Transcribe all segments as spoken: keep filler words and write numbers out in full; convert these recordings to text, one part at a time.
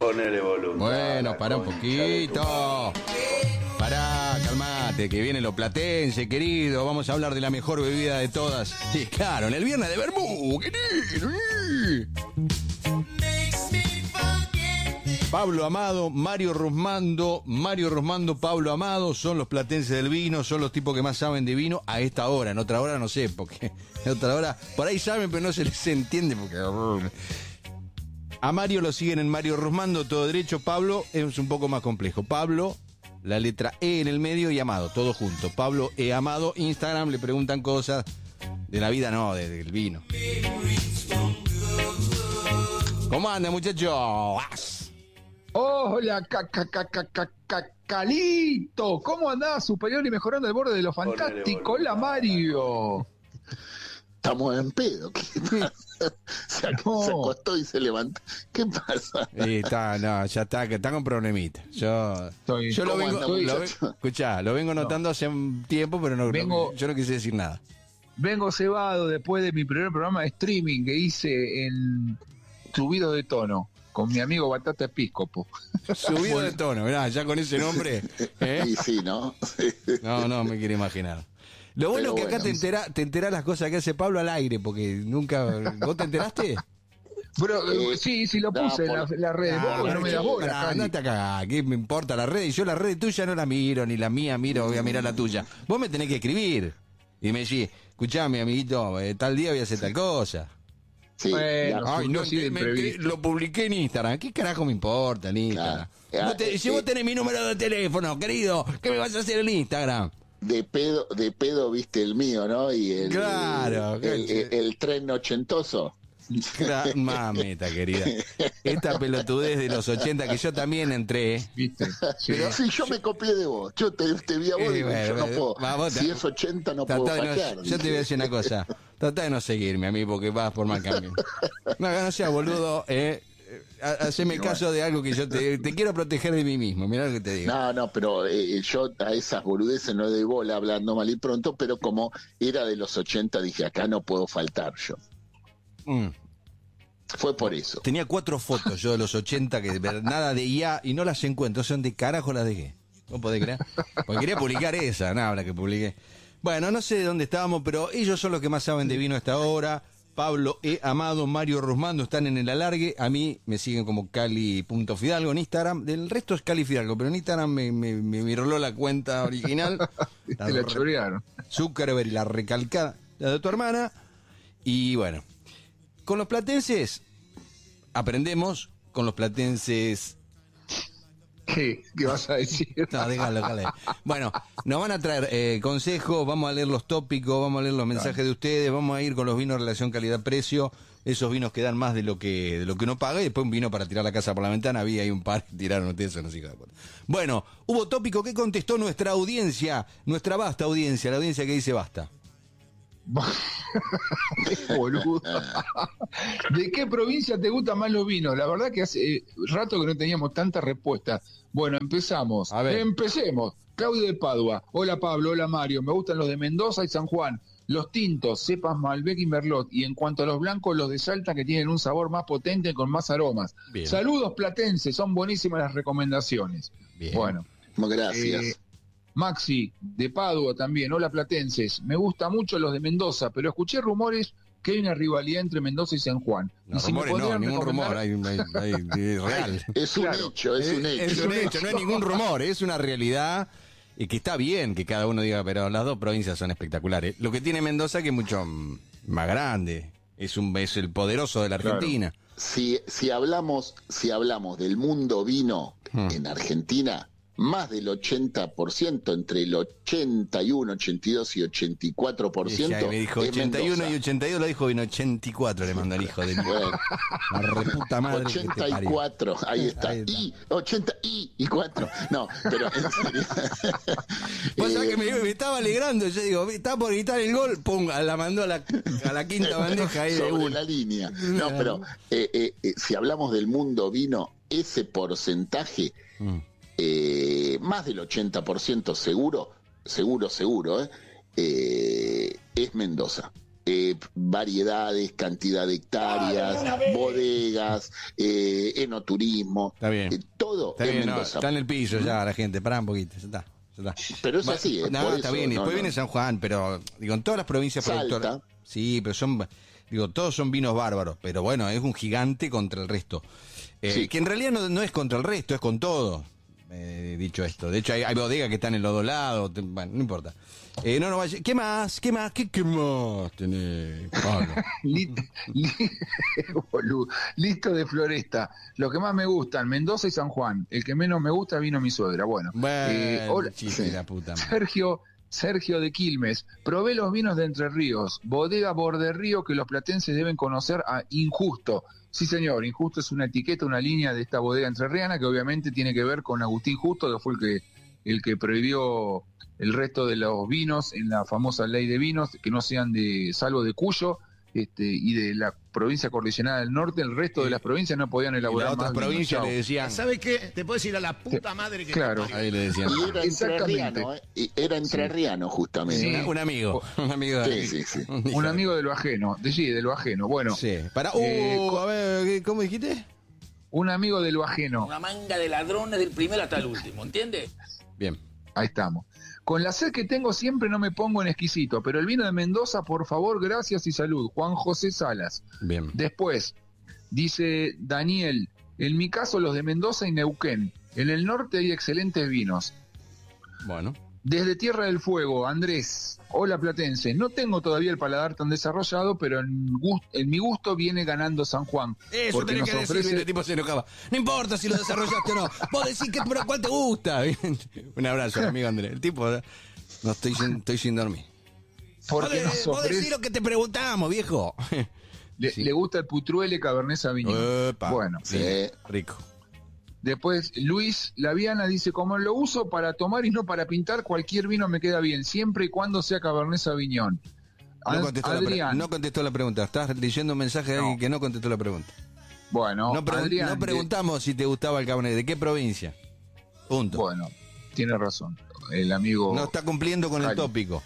Ponele volumen. Bueno, pará un poquito. Pará, calmate, que viene lo platense, querido. Vamos a hablar de la mejor bebida de todas. Sí, claro, en el viernes de Bermú, querido. Pablo Amado, Mario Rusmando, Mario Rusmando, Pablo Amado, son los platenses del vino, son los tipos que más saben de vino a esta hora. En otra hora no sé, porque en otra hora, por ahí saben, pero no se les entiende, porque... A Mario lo siguen en Mario Rusmando, todo derecho. Pablo es un poco más complejo. Pablo, la letra E en el medio y Amado, todo junto. Pablo E. Amado, Instagram, le preguntan cosas de la vida, no, de, del vino. ¿Cómo anda, muchachos? Hola, Calito. ¿Cómo andás? Superior y mejorando el borde de lo fantástico. Hola, Mario. Estamos en pedo. ¿Qué pasa? Se, no. se acostó y se levantó. ¿Qué pasa? Sí, está, no, ya está, que está con problemita. Yo, Estoy, yo lo vengo, estoy, lo, escuchá, lo vengo notando no. hace un tiempo, pero no, vengo, no, yo no quise decir nada. Vengo cebado después de mi primer programa de streaming que hice en Subido de Tono con mi amigo Batata Episcopo. Subido de Tono, mirá, ya con ese nombre. ¿eh? Y sí, ¿no? No, no me quiero imaginar. Lo bueno es que bueno, acá te enterás te enterá las cosas que hace Pablo al aire, porque nunca... ¿Vos te enteraste? Pero, eh, sí, sí lo puse no, en la, la red. No, vos no me das bola. Andate acá, ¿qué me importa la red? Y yo la red tuya no la miro, ni la mía miro, voy a mirar la tuya. Vos me tenés que escribir. Y me decís, escuchame, amiguito, eh, tal día voy a hacer tal cosa. Sí, bueno, ay, no, me, me, lo publiqué en Instagram. ¿Qué carajo me importa en Instagram? Claro. Vos te, si vos tenés mi número de teléfono, querido, ¿qué me vas a hacer en Instagram? De pedo, de pedo viste el mío, ¿no? Y el, claro, el, el, el, el tren ochentoso. Claro, mamita querida. Esta pelotudez de los ochenta que yo también entré. ¿Viste? Sí, pero sí, yo me copié de vos. Yo te, te vi a vos y bueno, yo no puedo. Va, si es ochenta no puedo fallar. No, yo te voy a decir una cosa. Trata de no seguirme a mí porque vas por mal camino. No, no seas boludo, eh. Haceme caso de algo que yo te, te quiero proteger de mí mismo, mirá lo que te digo. No, no, pero eh, yo a esas boludeces no doy bola hablando mal y pronto, pero como era de los ochenta dije, acá no puedo faltar yo. Mm. Fue por eso. Tenía cuatro fotos yo de los ochenta que nada de I A y no las encuentro, son de carajo las dejé. ¿Vos podés creer? Porque quería publicar esa, nada, la que publiqué. Bueno, no sé de dónde estábamos, pero ellos son los que más saben de vino a esta hora. Pablo E. Amado, Mario Rusmando están en el alargue. A mí me siguen como Cali.Fidalgo en Instagram. Del resto es Cali Fidalgo, pero en Instagram me, me, me miró la cuenta original. La Te la chorearon. Zuckerberg y la recalcada, la de tu hermana. Y bueno, con los platenses aprendemos, con los platenses... ¿Qué? ¿Qué vas a decir? No, déjalo, déjalo. Bueno, nos van a traer eh, consejos, vamos a leer los tópicos, vamos a leer los mensajes claro. de ustedes, vamos a ir con los vinos relación calidad-precio, esos vinos que dan más de lo que de lo que uno paga, y después un vino para tirar la casa por la ventana, había ahí un par que tiraron ustedes, no sé qué. Bueno, hubo tópico que contestó nuestra audiencia, nuestra vasta audiencia, la audiencia que dice basta. Boludo. ¿De qué provincia te gustan más los vinos? La verdad que hace eh, rato que no teníamos tanta respuesta. Bueno, empezamos. A ver. Empecemos. Claudio de Padua. Hola Pablo, hola Mario. Me gustan los de Mendoza y San Juan. Los tintos, cepas Malbec y Merlot. Y en cuanto a los blancos, los de Salta, que tienen un sabor más potente con más aromas. Bien. Saludos platenses, son buenísimas las recomendaciones. Bien. Bueno. Gracias. Eh, Maxi, de Padua también, hola platenses, me gustan mucho los de Mendoza, pero escuché rumores que hay una rivalidad entre Mendoza y San Juan. No, y si rumores no, ningún rumor, hay, hay, hay, hay real. Es un claro. hecho, es, es un hecho. Es un hecho, no es ningún rumor, es una realidad y que está bien que cada uno diga, pero las dos provincias son espectaculares. Lo que tiene Mendoza que es mucho más grande, es un es el poderoso de la Argentina. Claro. Si, si hablamos, si hablamos del mundo vino hmm. en Argentina, más del ochenta por ciento, entre el ochenta y uno, ochenta y dos y ochenta y cuatro por ciento. Ya, me dijo ochenta y uno y ochenta y dos, lo dijo en ochenta y cuatro, le mandó el hijo de bueno, la reputa madre. ochenta y cuatro, que te ahí está. Ahí está. Y ochenta y, y cuatro. No, pero en serio. Vos sabés que me, me estaba alegrando, yo digo, está por gritar el gol, pum, la mandó a la, a la quinta bandeja ahí sobre de una. la línea. No, pero eh, eh, eh, si hablamos del mundo vino, ese porcentaje. Mm. Eh, más del ochenta por ciento seguro, seguro, seguro, eh, eh, es Mendoza. eh, variedades, cantidad de hectáreas, bodegas, eh, enoturismo. Está bien. Eh, todo Está en bien, no, Mendoza. está en el piso ya la gente, pará un poquito, ya está. ya está. Pero es Va- así, eh, No, por está eso, bien, y no, después no. viene San Juan, pero digo, en todas las provincias Salta. productoras. Sí, pero son, digo, todos son vinos bárbaros, pero bueno, es un gigante contra el resto. Eh, Sí. Que en realidad no, no es contra el resto, es con todo. Eh, dicho esto, de hecho hay, hay bodegas que están en los dos lados, te- bueno, no importa. Eh, no, no vaya. ¿Qué más? ¿Qué más? ¿Qué, qué más tenés, Pablo? Listo, boludo. Listo de Floresta. Lo que más me gustan, Mendoza y San Juan. El que menos me gusta, vino mi suegra. Bueno, eh, Bueno, hola- chiste, sí. la puta madre. Sergio, Sergio de Quilmes. Probé los vinos de Entre Ríos. Bodega Borde Río que los platenses deben conocer a Injusto. Sí, señor, Injusto es una etiqueta, una línea de esta bodega entrerriana que obviamente tiene que ver con Agustín Justo, que fue el que, el que prohibió el resto de los vinos en la famosa ley de vinos, que no sean de, salvo de Cuyo, este, y de la provincia cordillerana del norte, el resto de las provincias no podían Y elaborar las otras más vinos. provincias Chau. le decían. ¿Sabes qué? Te puedes ir a la puta madre que Claro. te parió. Ahí le decían. Y era Exactamente. entrerriano, ¿eh? Y era entrerriano justamente. Sí. Un, un amigo. Un amigo de Sí, sí, sí. Un amigo de lo ajeno, de sí, de lo ajeno. Bueno, Sí. Para. Eh, Uh, co- a ver, ¿qué- ¿cómo dijiste? un amigo de lo ajeno. Una manga de ladrones del primero hasta el último, ¿entiendes? Bien. Ahí estamos. Con la sed que tengo siempre no me pongo en exquisito, pero el vino de Mendoza, por favor, gracias y salud. Juan José Salas. Bien. Después, dice Daniel, en mi caso los de Mendoza y Neuquén. En el norte hay excelentes vinos. Bueno. Desde Tierra del Fuego, Andrés, hola Platense. No tengo todavía el paladar tan desarrollado, pero en, gust- en mi gusto viene ganando San Juan. Eso porque tenés nos que decir, ofrece- el tipo se enojaba. No importa si lo desarrollaste o no. Vos decís que pero cuál te gusta. Un abrazo, amigo Andrés. El tipo, no estoy sin, estoy sin dormir. Vos, porque de- nos vos decís ofrece, lo que te preguntamos, viejo. le, sí. le gusta el Putruele Cabernet Sauvignon. Epa. Bueno, Sí. Rico. después Luis Laviana dice, como lo uso para tomar y no para pintar, cualquier vino me queda bien, siempre y cuando sea Cabernet Sauvignon. No Ad- contestó, la, pre- Adrián, no contestó la pregunta. Estás leyendo un mensaje de alguien No. que no contestó la pregunta. bueno, No, pregun- Adrián, no de- preguntamos si te gustaba el Cabernet. ¿De qué provincia? Punto. bueno, tiene razón, el amigo No está cumpliendo con el Cali. tópico.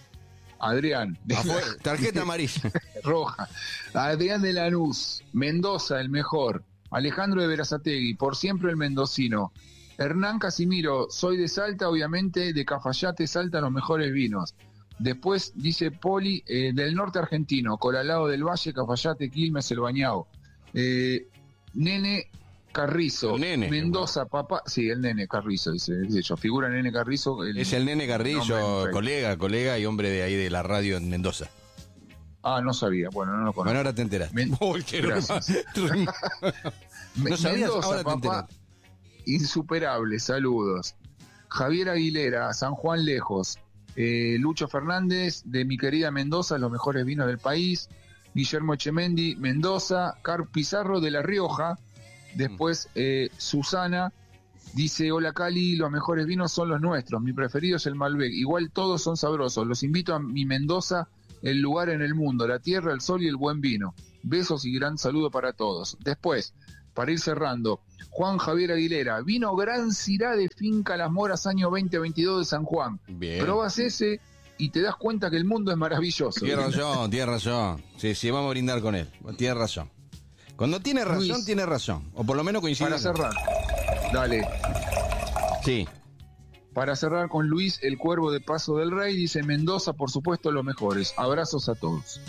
Adrián, de Afuera, tarjeta amarilla. roja. Adrián de Lanús, Mendoza, el mejor. Alejandro de Verazategui, por siempre el mendocino. Hernán Casimiro, soy de Salta, obviamente, de Cafayate, Salta, los mejores vinos. Después dice Poli, eh, del norte argentino, Colalao del Valle, Cafayate, Quilmes, El Bañao. Eh, Nene Carrizo, El nene, Mendoza, papá. Sí, el Nene Carrizo, dice, dice yo. Figura Nene Carrizo. el- Es el nene Carrillo, nombre, colega, colega y hombre de ahí de la radio en Mendoza. Ah, no sabía. Bueno, no lo conozco. Bueno, ahora te enteras. Men- Uy, qué Gracias. ruma. Me- No sabías, Mendoza, ahora te papá, insuperable, saludos. Javier Aguilera, San Juan Lejos. Eh, Lucho Fernández, de mi querida Mendoza, los mejores vinos del país. Guillermo Echemendi, Mendoza. Car Pizarro, de La Rioja. Después, eh, Susana, dice, hola Cali, los mejores vinos son los nuestros. Mi preferido es el Malbec. Igual todos son sabrosos. Los invito a mi Mendoza, el lugar en el mundo, la tierra, el sol y el buen vino. Besos y gran saludo para todos. Después, para ir cerrando, Juan Javier Aguilera, vino Gran Cirá de Finca Las Moras, año veinte veintidós de San Juan. Bien. Probas ese y te das cuenta que el mundo es maravilloso. Tiene razón, tiene razón. Sí, sí, vamos a brindar con él. Tiene razón. Cuando tiene razón, Luis. tiene razón. O por lo menos coincide. Para cerrar, dale. Sí. Para cerrar con Luis, el Cuervo de Paso del Rey, dice Mendoza, por supuesto, los mejores. Abrazos a todos.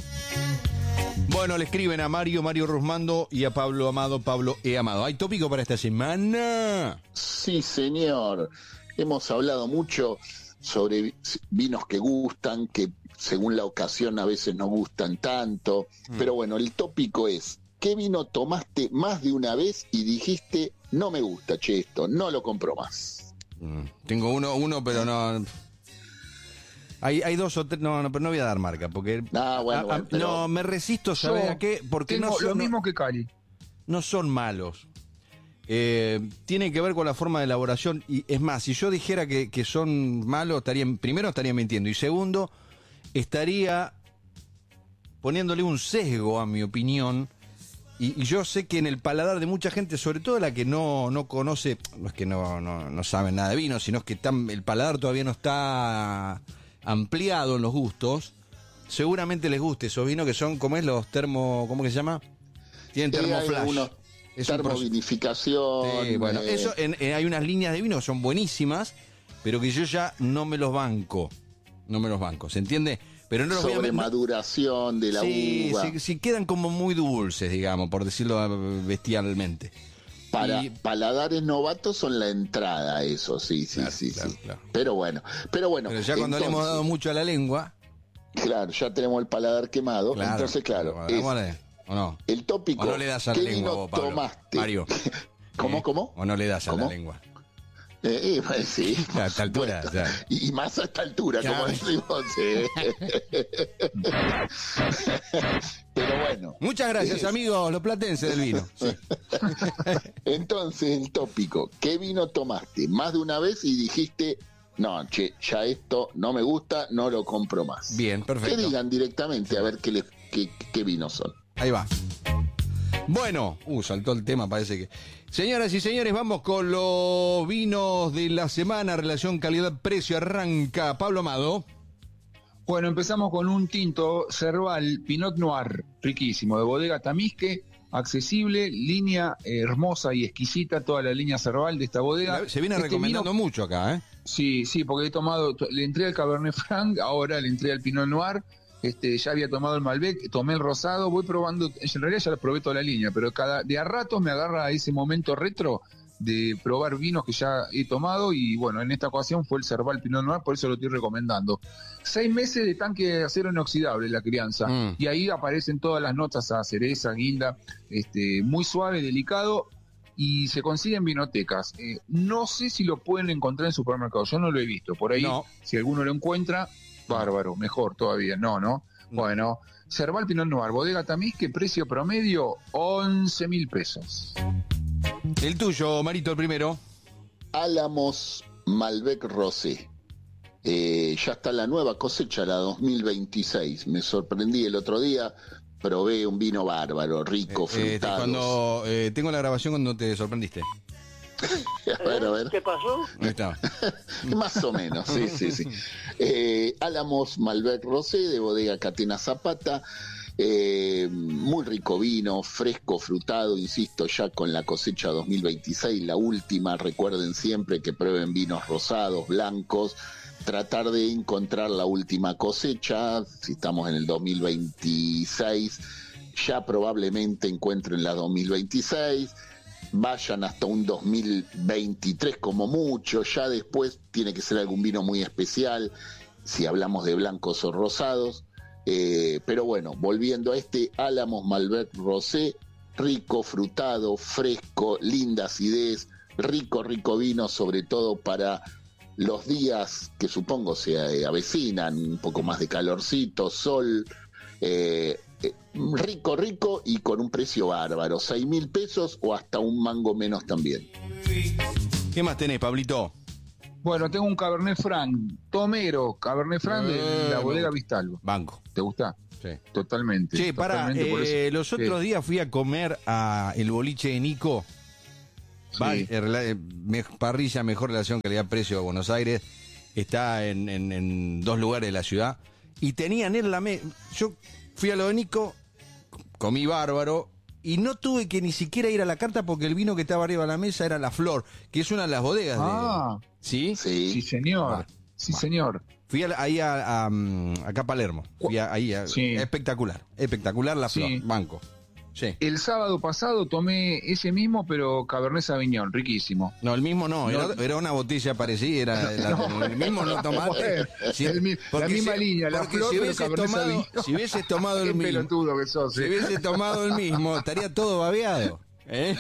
Bueno, le escriben a Mario, Mario Rusmando y a Pablo Amado, Pablo E. Amado. ¿Hay tópico para esta semana? Sí, señor. Hemos hablado mucho sobre vi- vinos que gustan, que según la ocasión a veces no gustan tanto. Mm. Pero bueno, el tópico es, ¿qué vino tomaste más de una vez y dijiste, no me gusta, che, esto, no lo compro más? Mm, Tengo uno, uno, pero no. Hay, hay dos o tres. No, no, pero no voy a dar marca, porque. Ah, bueno, a- a- bueno, pero- No, me resisto, ¿sabes Yo a qué? Porque Tengo no son, lo mismo que Cali. no son malos. Eh, tienen que ver con la forma de elaboración. Y es más, si yo dijera que, que son malos, estaría, primero estaría mintiendo. Y segundo, estaría poniéndole un sesgo a mi opinión. Y, y yo sé que en el paladar de mucha gente, sobre todo la que no, no conoce, no es que no, no, no saben nada de vino, sino que tan- el paladar todavía no está ampliado en los gustos, seguramente les guste esos vinos que son, ¿cómo es? Los termo, ¿cómo que se llama? Tienen termoflash. Uno, Es un termovinificación. Sí, bueno, eh, eso en, en- hay unas líneas de vino que son buenísimas, pero que yo ya no me los banco. No me los banco, ¿se entiende? Pero no los voy a sobre no- maduración de la sí, uva. sí, sí, quedan como muy dulces, digamos, por decirlo eh, bestialmente. Para Y- paladares novatos son la entrada, eso, sí, sí, Claro, sí, claro, sí. claro. Pero bueno, pero bueno. Pero ya cuando le hemos entonces, dado mucho a la lengua, Claro, ya tenemos el paladar quemado. claro, entonces, claro, bueno, es hagámosle, ¿o no? el tópico. ¿O no le das a la ¿Qué lengua vino vos, Pablo? tomaste? Mario. ¿Cómo, ¿Eh? cómo? ¿O no le das a ¿Cómo? la lengua? Eh, eh, pues, sí. A esta altura, Bueno, ya. y, y más a esta altura, Claro. como decimos. eh. Pero bueno. Muchas gracias, Es- amigos, los platenses del vino. Sí. Entonces, el tópico, ¿qué vino tomaste más de una vez y dijiste, no, che, ya esto no me gusta, no lo compro más? Bien, Que perfecto. digan directamente a ver qué, les, qué, qué vinos son. Ahí va. Bueno, uh, saltó el tema, parece que. Señoras y señores, vamos con los vinos de la semana, relación calidad-precio, arranca Pablo Amado. Bueno, empezamos con un tinto Cerval Pinot Noir, riquísimo, de bodega Tamisque, accesible, línea eh, hermosa y exquisita, toda la línea Cerval de esta bodega. Se viene Este recomendando vino- mucho acá, ¿eh? Sí, sí, porque he tomado, to- le entré al Cabernet Franc, ahora le entré al Pinot Noir, este, ya había tomado el Malbec, tomé el rosado, voy probando, en realidad ya probé toda la línea, pero cada de a ratos me agarra ese momento retro de probar vinos que ya he tomado y bueno, en esta ocasión fue el Cerval Pinot Noir, por eso lo estoy recomendando. Seis meses de tanque de acero inoxidable la crianza Mm. y ahí aparecen todas las notas a cereza, guinda, este, muy suave, delicado y se consigue en vinotecas. Eh, no sé si lo pueden encontrar en supermercados, yo no lo he visto, por ahí No. si alguno lo encuentra, bárbaro, mejor todavía, no, no. No. Bueno, Cerval Pinot Noir, bodega Tamisque, precio promedio once mil pesos. El tuyo, Marito, el primero. Álamos Malbec Rosé. Eh, ya está la nueva cosecha, la dos mil veintiséis. Me sorprendí el otro día, probé un vino bárbaro, rico, Eh, frutado. cuando eh, tengo la grabación cuando te sorprendiste. A ver, a ver. ¿Qué pasó? Ahí está. Más o menos, sí, sí, sí. Eh, Álamos Malbec Rosé de bodega Catena Zapata. Eh, muy rico vino, fresco, frutado, insisto, ya con la cosecha dos mil veintiséis, la última. Recuerden siempre que prueben vinos rosados, blancos. Tratar de encontrar la última cosecha. Si estamos en el dos mil veintiséis, ya probablemente encuentren la dos mil veintiséis. Vayan hasta un dos mil veintitrés como mucho, ya después tiene que ser algún vino muy especial, si hablamos de blancos o rosados, eh, pero bueno, volviendo a este Álamos Malbec Rosé, rico, frutado, fresco, linda acidez, rico, rico vino, sobre todo para los días que supongo se avecinan, un poco más de calorcito, sol, eh, eh, rico, rico y con un precio bárbaro, seis mil pesos o hasta un mango menos también. ¿Qué más tenés, Pablito? Bueno, tengo un Cabernet Franc, Tomero, Cabernet Franc de la Eh, bodega me Vistalba. Banco. ¿Te gusta? Sí. Totalmente. Che, para, totalmente, por eh, eso. los otros Sí. días fui a comer a el boliche de Nico. Va- Sí. eh, rela- eh, me- parrilla, mejor relación calidad-precio de Buenos Aires. Está en, en- en dos lugares de la ciudad. Y tenían en la mesa. Yo fui a lo de Nico, comí bárbaro. Y no tuve que ni siquiera ir a la carta porque el vino que estaba arriba de la mesa era La Flor, que es una de las bodegas Ah, de. ¿Sí? Sí, sí, señor. Bueno, sí, bueno. señor. Fui a- ahí a, a, mm, acá a Palermo. Fui a- ahí a- Sí. espectacular. Espectacular La Flor. Sí. Banco. Sí. El sábado pasado tomé ese mismo, pero Cabernet Sauvignon, riquísimo. No, el mismo no, No. Era, era una botella parecida, era la- el mismo no tomaste. Sí, El mi- la porque misma si- línea, la porque flor, si pero hubieses Cabernet tomado, Sauvignon. si hubieses tomado el Qué mismo, pelotudo que sos, si eh. hubiese tomado el mismo, estaría todo babeado. ¿eh?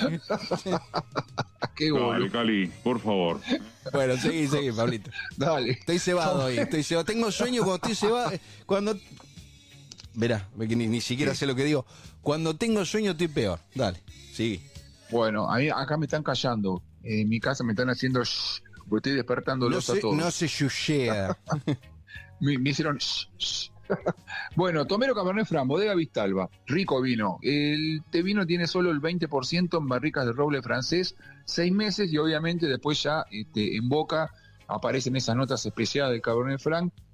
Qué bueno. Dale, Cali, por favor. Bueno, seguí, seguí, Pablito. Dale. Estoy cebado hoy, estoy cebado. Tengo sueño cuando estoy cebado. Cuando. Verá, ve que ni, ni siquiera sé lo que digo. Cuando tengo sueño estoy peor. Dale, sigue. Bueno, a mí acá me están callando. En mi casa me están haciendo shh, porque estoy despertándolos No a se, todos. no se yushea. Me, me hicieron shh, shh. Bueno, Tomero Cabernet Franc, bodega Vistalba, rico vino. El este vino tiene solo el veinte por ciento en barricas de roble francés, seis meses y obviamente después ya este, en boca aparecen esas notas especiadas del Cabernet Franc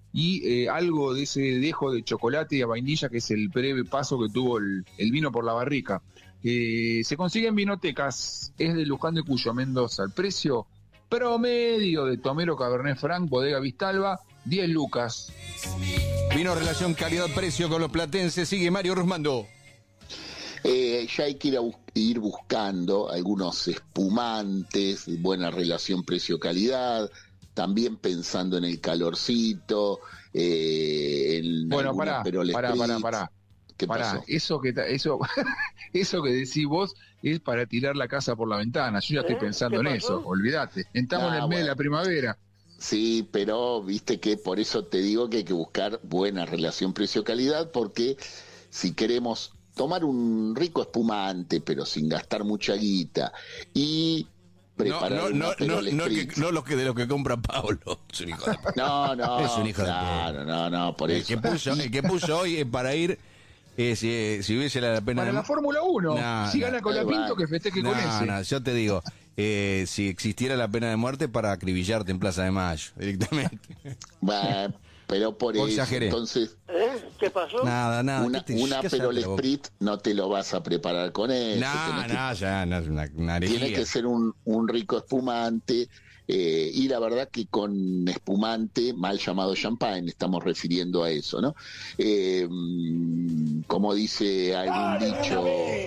y eh, algo de ese dejo de chocolate y a vainilla, que es el breve paso que tuvo el, el vino por la barrica. Eh, se consigue en vinotecas, es de Luján de Cuyo, Mendoza. El precio promedio de Tomero Cabernet Franc, Bodega Vistalba, diez lucas. Vino relación calidad-precio con los platenses. Sigue Mario Rusmando. Eh, ya hay que ir, a bus- ir buscando algunos espumantes, buena relación precio-calidad, también pensando en el calorcito, eh, en Bueno, algunos pará, Perol pará, Spritz. pará, pará. ¿Qué Pará, pasó? eso que ta- eso, eso que decís vos es para tirar la casa por la ventana. Yo ya estoy pensando en eso, olvídate. Estamos Ah, en el mes de bueno. la primavera. Sí, pero viste que por eso te digo que hay que buscar buena relación precio-calidad, porque si queremos tomar un rico espumante, pero sin gastar mucha guita, y No, preparar no, una no, no, Perol no, Spritz. que- no los que de los que compra Pablo. Es un hijo de puta. No, no, Es un hijo de claro, no, no, por El eso. que puso, el que puso hoy es para ir, eh, si, eh, si hubiese la pena Para de... la Fórmula uno, No, si no. gana con la Ahí Pinto, va. que festeje No, con ese. no, yo te digo, eh, si existiera la pena de muerte, para acribillarte en Plaza de Mayo, directamente. Bueno, pero por O eso, exageré. entonces, ¿Eh? ¿Qué pasó? Nada, nada. una, ¿qué te- una qué haces Perol la boca? Spritz no te lo vas a preparar con eso. No, tenés que- no, ya, no, es una, una herejía. Tiene que ser un, un rico espumante, eh, y la verdad que con espumante, mal llamado champagne, estamos refiriendo a eso, ¿no? Eh, mm, como dice algún dicho,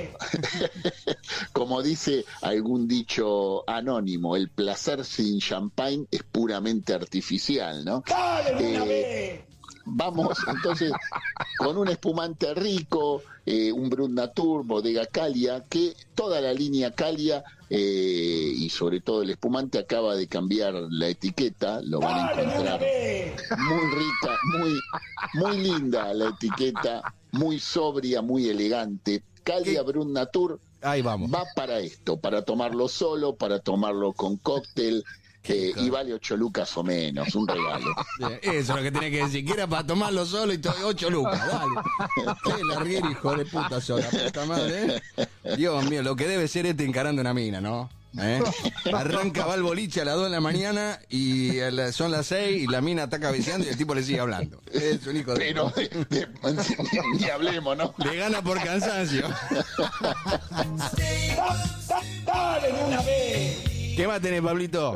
como dice algún dicho anónimo, el placer sin champagne es puramente artificial, ¿no? Eh, Vamos, entonces, con un espumante rico, eh, un Brut Natur, Bodega Calia, que toda la línea Calia, eh, y sobre todo el espumante, acaba de cambiar la etiqueta, lo van a encontrar muy rica, muy, muy linda la etiqueta, muy sobria, muy elegante. Calia Brut Natur Ahí vamos. va para esto, para tomarlo solo, para tomarlo con cóctel, eh, y vale ocho lucas o menos, un regalo. Bien, eso es lo que tenía que decir, que era para tomarlo solo y todo, ocho lucas, dale. Qué larguero, hijo de puta sola, puta madre, ¿eh? Dios mío, lo que debe ser este encarando una mina, ¿no? ¿Eh? Arranca, va al boliche a las dos de la mañana y a la- son las seis y la mina está cabeceando y el tipo le sigue hablando. Es un hijo de... Pero de- de- ni hablemos, ¿no? Le gana por cansancio. ¡Dale de una vez! ¿Qué más tenés, Pablito?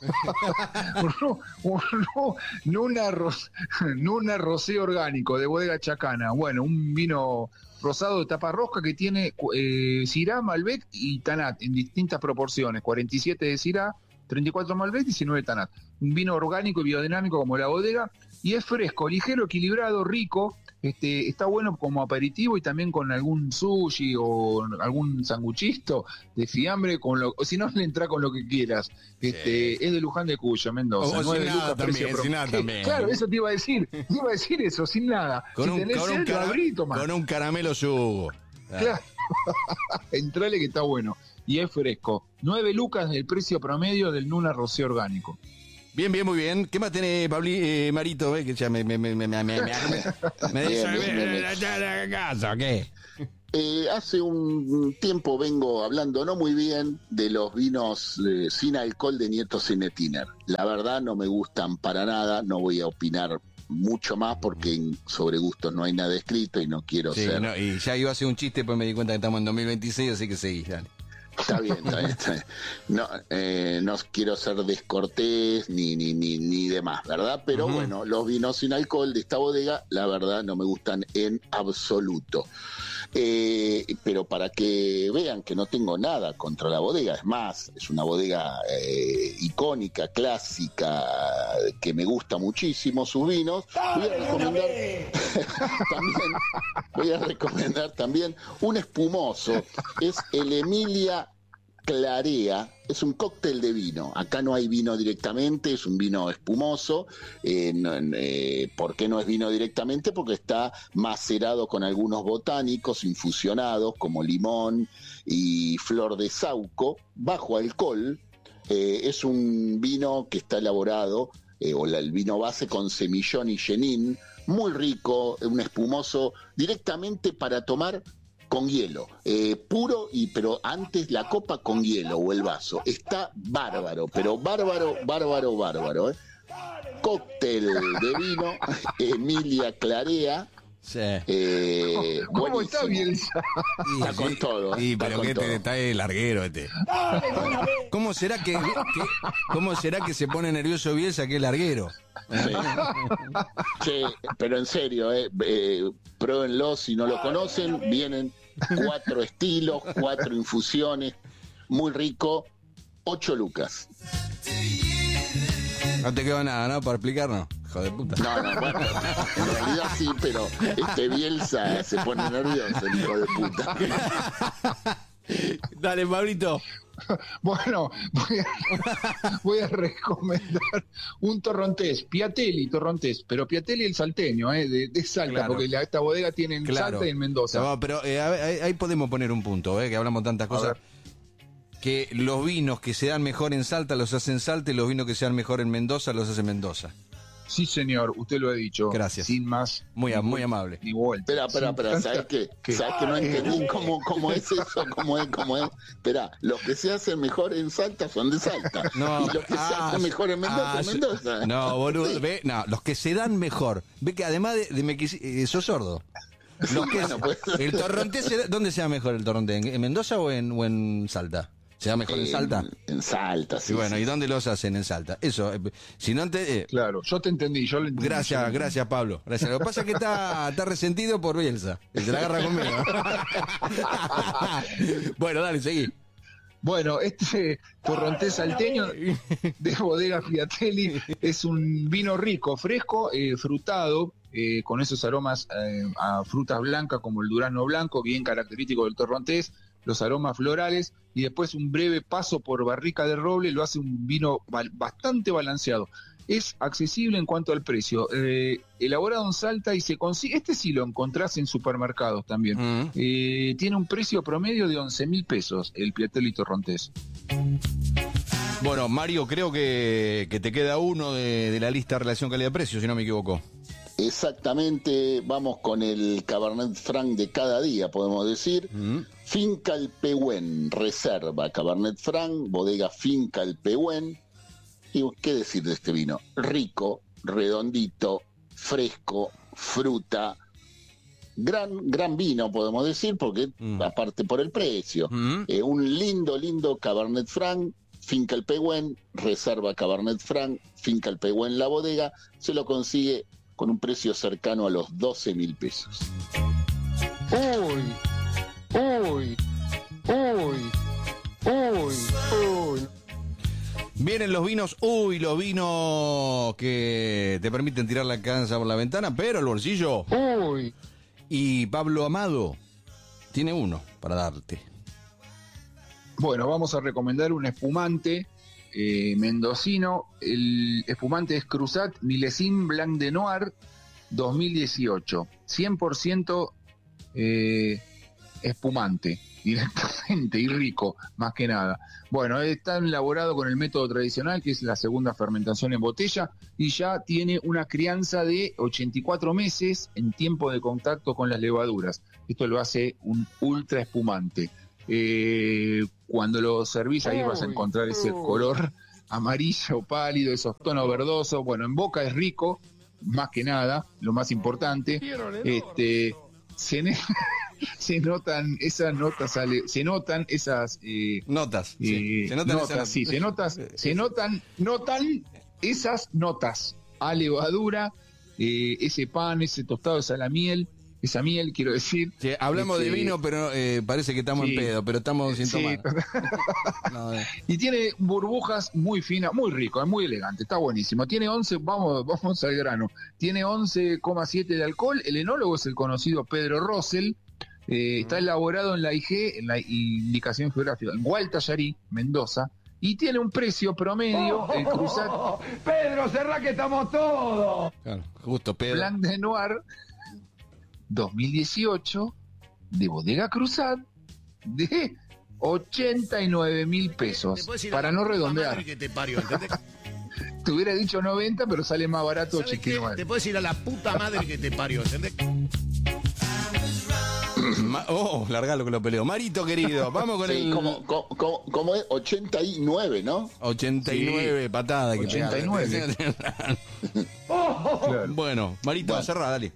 No, no, no una ro- no una rosé orgánico de Bodega Chacana. Bueno, un vino rosado de tapa rosca que tiene eh, Syrah, Malbec y Tanat en distintas proporciones. cuarenta y siete de Syrah, treinta y cuatro Malbec, diecinueve Tanat. Un vino orgánico y biodinámico como la bodega. Y es fresco, ligero, equilibrado, rico. Este, está bueno como aperitivo y también con algún sushi o algún sanguchito de fiambre, con lo, o si no le entra con lo que quieras. Este, es de Luján de Cuyo, Mendoza. O- o nueve sin nada lucas, también, precio pro- sin nada Eh, también. Claro, eso te iba a decir, te iba a decir eso, sin nada. Con, si un, tenés con, un sed, lo cara- abrí y tomá. con un caramelo subo. Claro. Entrale que está bueno. Y es fresco. Nueve lucas del precio promedio del Nuna Rosé orgánico. Bien, bien, muy bien. ¿Qué más tenés, Pabli, eh, Marito? Eh, que ya me, me, me, me, me, me, me, me Bien, bien, bien, bien. la casa, ¿qué? Eh, hace un tiempo vengo hablando no muy bien de los vinos eh, sin alcohol de Nieto Zenetiner. La verdad no me gustan para nada, no voy a opinar mucho más porque en- sobre gustos no hay nada escrito y no quiero Sí, ser... no, y ya iba a hacer un chiste, pues me di cuenta que estamos en dos mil veintiséis, así que seguí, dale. Está bien, está bien, está bien. No, eh, no quiero ser descortés ni, ni, ni, ni demás, ¿verdad? Pero Ujú. bueno, los vinos sin alcohol de esta bodega, la verdad, no me gustan en absoluto. Eh, pero para que vean que no tengo nada contra la bodega, es más, es una bodega eh, icónica, clásica, que me gusta muchísimo sus vinos, voy a recomendar también, voy a recomendar también un espumoso, es el Emilia Clarea, es un cóctel de vino. Acá no hay vino directamente, es un vino espumoso. Eh, no, eh, ¿Por qué no es vino directamente? Porque está macerado con algunos botánicos infusionados como limón y flor de sauco, bajo alcohol. Eh, es un vino que está elaborado, eh, o la, el vino base con semillón y chenin, muy rico, un espumoso directamente para tomar con hielo, eh, puro, y pero antes la copa con hielo o el vaso. Está bárbaro, pero bárbaro, bárbaro, bárbaro. ¿eh? Cóctel de vino, Emilia Clarea. Sí. Eh, ¿Cómo está buenísimo. Bielsa? Está con todo. Y está pero con que todo. este está el larguero este. ¿Cómo será que, que- cómo será que se pone nervioso Bielsa que es larguero? Sí. Sí, pero en serio, eh, eh, pruébenlo si no lo conocen. Vienen cuatro estilos, cuatro infusiones, muy rico, ocho lucas. No te quedó nada, ¿no? Para explicarnos. Hijo de puta. No, no, bueno, en realidad sí, pero este Bielsa se pone nervioso, el hijo de puta. Dale, Pablito. Bueno, voy a, voy a recomendar un torrontés, Piatelli torrontés, pero Piatelli el salteño, eh, de, de Salta, Claro. porque la, esta bodega tiene en Claro. Salta y en Mendoza. No, pero eh, a ver, ahí, ahí podemos poner un punto, eh, que hablamos tantas cosas. ver. Que los vinos que se dan mejor en Salta los hacen Salta y los vinos que se dan mejor en Mendoza los hace Mendoza. Sí, señor, usted lo ha dicho. Gracias. Sin más. Muy, ni muy vuelta, amable. Ni vuelta. Espera, espera, Sin espera, tanta- ¿sabes qué? ¿Qué? ¿Sabes que no entendí cómo, cómo es eso? ¿Cómo es? ¿Cómo es? Espera, los que se hacen mejor en Salta son de Salta. No, y los que se ah, hacen mejor en Mendoza, ah, en Mendoza. No, boludo, Sí. ve, no, los que se dan mejor. Ve que además de, de me quisi- eh, sos sordo. Los que, bueno, pues. el torrontés, se da- ¿dónde se da mejor el torrontés? ¿En, en Mendoza o en, o en Salta? ¿Se da mejor en Salta? En, en Salta, sí. Y bueno, sí. ¿y dónde los hacen en Salta? Eso, eh, si no te... eh, Claro, yo te entendí, yo lo entendí. Gracias, Yo lo gracias Pablo. Gracias. Lo que pasa es que está, está resentido por Bielsa. Que se la agarra conmigo. Bueno, dale, seguí. Bueno, este torrontés salteño de bodega Piatelli es un vino rico, fresco, eh, frutado, eh, con esos aromas eh, a frutas blancas como el durazno blanco, bien característico del torrontés, los aromas florales, y después un breve paso por barrica de roble lo hace un vino ba- bastante balanceado. Es accesible en cuanto al precio, eh, elaborado en Salta y se consigue, este sí lo encontrás en supermercados también. Mm. Eh, tiene un precio promedio de once mil pesos el Piatelli torrontés. Bueno, Mario, creo que, que te queda uno de, de la lista relación calidad-precio, si no me equivoco. Exactamente, vamos con el Cabernet Franc de cada día, podemos decir. Mm. Finca El Pehuen, reserva Cabernet Franc, bodega Finca El Pehuen. Y qué decir de este vino, rico, redondito, fresco, fruta, gran, gran vino podemos decir, porque Mm. aparte por el precio, Mm. eh, un lindo, lindo Cabernet Franc, Finca El Pehuen, reserva Cabernet Franc, Finca El Pehuen la bodega, se lo consigue con un precio cercano a los doce mil pesos. Uy, uy, uy, uy, uy. Vienen los vinos, uy, los vinos que te permiten tirar la cansa por la ventana, pero el bolsillo. Uy. Y Pablo Amado tiene uno para darte. Bueno, vamos a recomendar un espumante eh, mendocino. El espumante es Cruzat Milésime Blanc de Noir dos mil dieciocho. cien por ciento eh, espumante, directamente, y rico, más que nada. Bueno, está elaborado con el método tradicional, que es la segunda fermentación en botella, y ya tiene una crianza de ochenta y cuatro meses en tiempo de contacto con las levaduras. Esto lo hace un ultra espumante. Eh, cuando lo servís ahí vas a encontrar ese color amarillo pálido, esos tonos verdosos. Bueno, en boca es rico, más que nada, lo más importante. Este, se, ne- se notan esas notas, ale- se notan esas eh, Notas. eh, Sí. Se notan notas, esas- sí, se notas, se notan, notan esas notas a levadura, eh, ese pan, ese tostado, esa la miel, esa miel, quiero decir. Sí, hablamos de Este, vino, pero eh, parece que estamos sí. en pedo, pero estamos sin Sí, tomar. No, eh. y tiene burbujas muy finas, muy rico, es muy elegante, está buenísimo. Tiene once, vamos, vamos al grano, tiene once coma siete de alcohol. El enólogo es el conocido Pedro Rosell. Eh, está elaborado en la I G, en la indicación geográfica, en Gualtallarí, Mendoza, y tiene un precio promedio, el Cruzat Pedro, cerrá que estamos todos. Claro, justo Pedro. Blanc de Noir dos mil dieciocho de Bodega Cruzat de ochenta y nueve mil Te pesos, puedes ir a para la no puta redondear. madre que te parió, ¿entendés? Te hubiera dicho noventa, pero sale más barato ¿Sabes qué? ochenta y nueve. Te puedes ir a la puta madre que te parió, ¿entendés? Ma- oh, largalo que lo peleo. Marito querido, vamos con Sí, el como, como, como es ochenta y nueve, ¿no? ochenta y nueve Sí. patada que ochenta y nueve. Claro. Bueno, Marito, Bueno. cerrá, dale.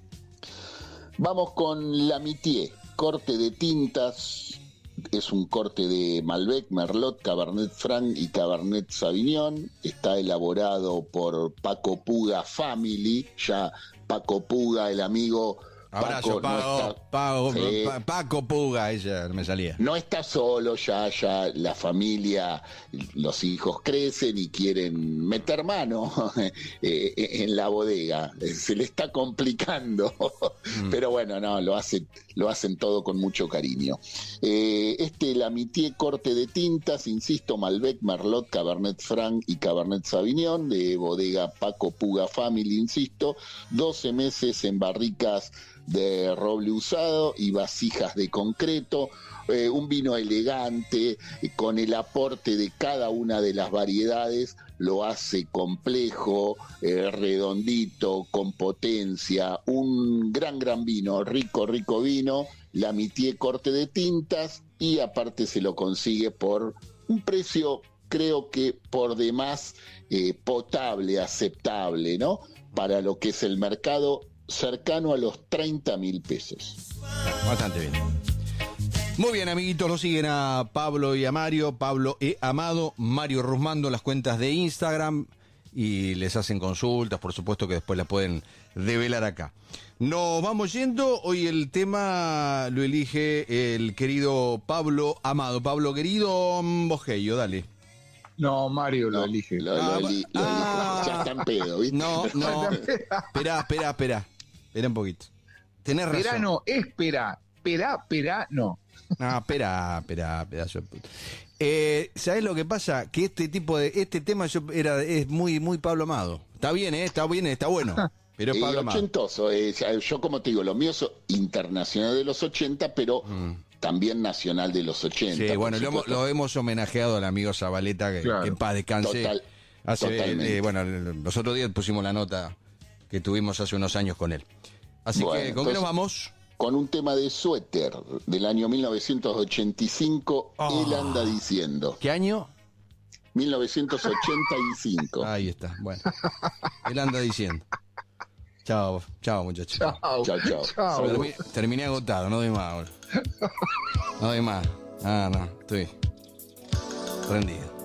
Vamos con la Mitié, corte de tintas. Es un corte de Malbec, Merlot, Cabernet Franc y Cabernet Sauvignon. Está elaborado por Paco Puga Family. Ya Paco Puga, el amigo Abrazo, Paco, Paco, no está, Paco, Sí. Pa- Paco Puga, ella no me salía. no está solo, ya, ya la familia, los hijos crecen y quieren meter mano eh, en la bodega. Se le está complicando, pero bueno, no, lo hacen, lo hacen todo con mucho cariño. Eh, este Lamitié corte de tintas, insisto, Malbec, Merlot, Cabernet Franc y Cabernet Sauvignon, de bodega Paco Puga Family, insisto, doce meses en barricas de roble usado y vasijas de concreto, eh, un vino elegante, eh, con el aporte de cada una de las variedades, lo hace complejo, eh, redondito, con potencia, un gran, gran vino, rico, rico vino, Lamitié corte de tintas, y aparte se lo consigue por un precio, creo que por demás eh, potable, aceptable, ¿no? Para lo que es el mercado, cercano a los treinta mil pesos. Bastante bien. Muy bien, amiguitos, lo siguen a Pablo y a Mario, Pablo E. Amado, Mario Rusmando, las cuentas de Instagram, y les hacen consultas, por supuesto que después las pueden develar acá. Nos vamos yendo, hoy el tema lo elige el querido Pablo Amado. Pablo querido, Bogello, dale. No, Mario lo No, elige. Lo, lo Ah, eli- lo ah. elige. Ya está en pedo, ¿viste? No, no, esperá, esperá, esperá, esperá un poquito. Tenés razón. Espera, no, espera. Espera, espera, no. No, espera, espera, pedazo de puta. Eh, ¿Sabés lo que pasa? Que este tipo de, este tema yo era, es muy, muy Pablo Amado. Está bien, ¿eh? Está bien, está bueno. Pero es Eh, Pablo Amado. ochentoso, eh, yo como te digo, lo mío es internacional de los ochenta, pero también nacional de los ochenta. Sí, por bueno, lo hemos, supuesto. lo hemos homenajeado al amigo Zabaleta, que, Claro. que en paz descanse. Total, Hace, totalmente. eh, bueno, los otros días pusimos la nota que tuvimos hace unos años con él. Así Bueno, que, ¿con qué nos entonces- vamos? Con un tema de Suéter del año mil novecientos ochenta y cinco, Oh. él anda diciendo. ¿Qué año? mil novecientos ochenta y cinco. Ahí está, bueno. Él anda diciendo. Chao, chao muchachos. Chao. Chao, chao. Chao. Termi- terminé agotado, no doy más ahora. No doy más. Ah, no, estoy rendido.